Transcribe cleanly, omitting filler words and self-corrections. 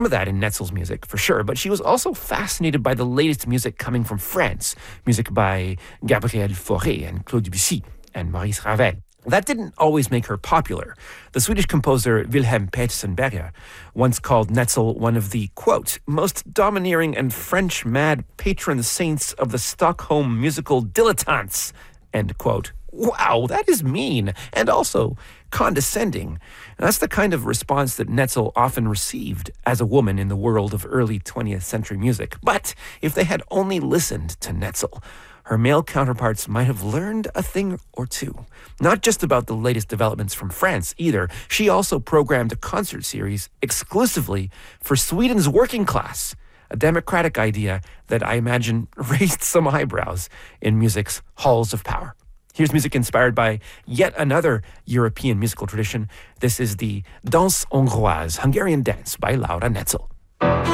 of that in Netzel's music, for sure, but she was also fascinated by the latest music coming from France, music by Gabriel Fauré and Claude Debussy and Maurice Ravel. That didn't always make her popular. The Swedish composer Wilhelm Petersen Berger once called Netzel one of the, quote, most domineering and French-mad patron saints of the Stockholm musical dilettantes, end quote. Wow, that is mean and also condescending. And that's the kind of response that Netzel often received as a woman in the world of early 20th century music. But if they had only listened to Netzel, her male counterparts might have learned a thing or two. Not just about the latest developments from France either. She also programmed a concert series exclusively for Sweden's working class, a democratic idea that I imagine raised some eyebrows in music's halls of power. Here's music inspired by yet another European musical tradition. This is the Danse Hongroise, Hungarian dance by Laura Netzel.